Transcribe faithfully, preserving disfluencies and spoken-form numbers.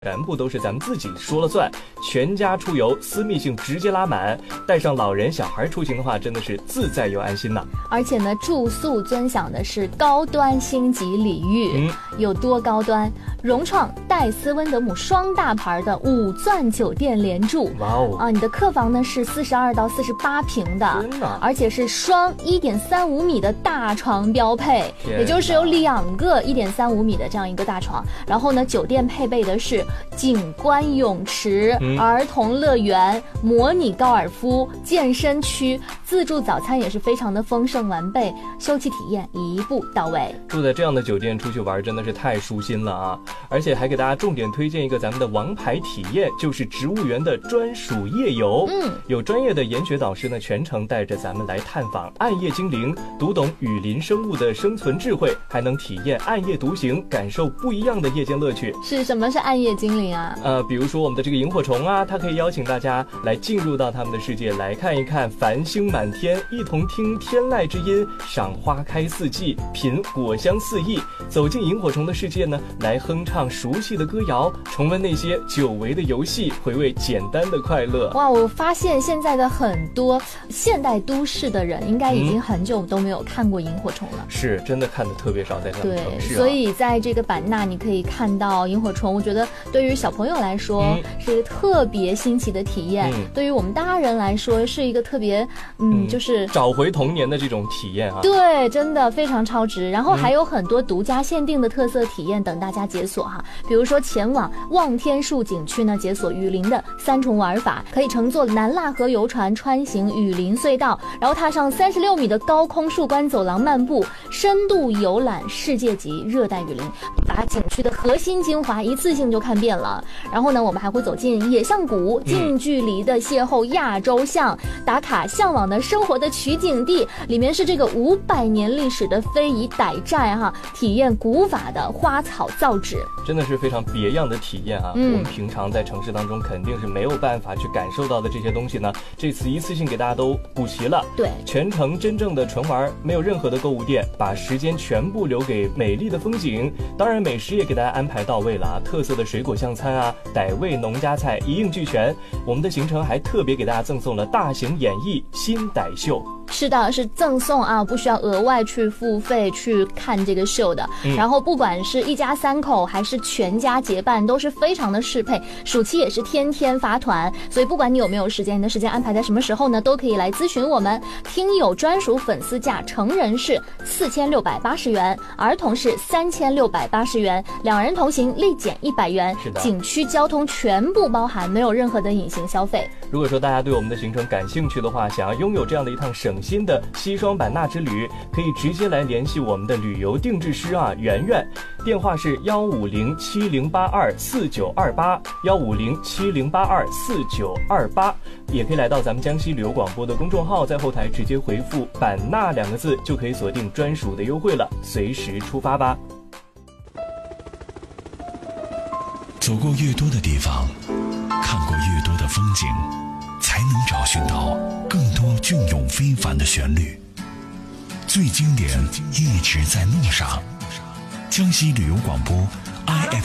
全部都是咱们自己说了算，全家出游，私密性直接拉满，带上老人小孩出行的话，真的是自在又安心呐。 而且呢，住宿尊享的是高端星级礼遇，嗯、有多高端？融创戴斯温德姆双大牌的五钻酒店连住， 哇哦啊！你的客房呢是四十二到四十八平的， 真的， 而且是双一点三五米的大床标配，也就是有两个一点三五米的这样一个大床。然后呢，酒店配备的是景观泳池、嗯、儿童乐园、模拟高尔夫、健身区，自助早餐也是非常的丰盛完备，休憩体验一步到位。 住在这样的酒店出去玩真的是太舒心了啊！而且还给大家重点推荐一个咱们的王牌体验，就是植物园的专属夜游。嗯，有专业的研学导师呢，全程带着咱们来探访暗夜精灵，读懂雨林生物的生存智慧，还能体验暗夜独行，感受不一样的夜间乐趣。 是什么是暗夜精灵啊？ 呃，比如说我们的这个萤火虫啊，它可以邀请大家来进入到他们的世界，来看一看繁星满天，一同听天籁之音，赏花开四季，品果香四溢。走进萤火虫的世界呢，来哼唱熟悉的歌谣，重温那些久违的游戏，回味简单的快乐。 哇，我发现现在的很多现代都市的人应该已经很久都没有看过萤火虫了。 嗯、是真的看的特别少，在咱们城市、啊、 所以在这个版纳你可以看到萤火虫，我觉得对于小朋友来说、嗯、是一个特别新奇的体验、嗯、对于我们大人来说是一个特别 嗯, 嗯就是找回童年的这种体验啊。 对，真的非常超值。然后还有很多独家限定的特色体验等大家解锁哈，比如说前往望天树景区呢，解锁雨林的三重玩法，可以乘坐南腊河游船穿行雨林隧道，然后踏上三十六米的高空树冠走廊漫步，深度游览世界级热带雨林，把景区的核心精华一次性就看遍了。然后呢，我们还会走进野象谷，近距离的邂逅亚洲象，打卡向往的生活的取景地，里面是这个五百年历史的非遗傣寨哈，体验古法的花草造纸， 真的是非常别样的体验啊、嗯、我们平常在城市当中肯定是没有办法去感受到的这些东西呢，这次一次性给大家都补齐了。 对， 全程真正的纯玩，没有任何的购物店，把时间全部留给美丽的风景，当然美食也给大家安排到位了啊，特色的水果象餐啊，傣味农家菜一应俱全。我们的行程还特别给大家赠送了大型演绎新傣秀。 是的，是赠送啊，不需要额外去付费去看这个秀的、嗯、然后不管是一家三口还是全家结伴都是非常的适配，暑期也是天天发团，所以不管你有没有时间，你的时间安排在什么时候呢，都可以来咨询我们。听友专属粉丝价，成人是四千六百八十元，儿童是三千六百八十元，两人同行立减一百元。 是的， 景区交通全部包含，没有任何的隐形消费。 如果说大家对我们的行程感兴趣的话，想要拥有这样的一趟省心的西双版纳之旅，可以直接来联系我们的旅游定制师啊，圆圆，电话是幺五零七零八二四九二八，幺五零七零八二四九二八，也可以来到咱们江西旅游广播的公众号，在后台直接回复版纳两个字，就可以锁定专属的优惠了，随时出发吧。 走过越多的地方，看过越多的风景，才能找寻到更多隽永非凡的旋律。最经典一直在路上。江西旅游广播 I F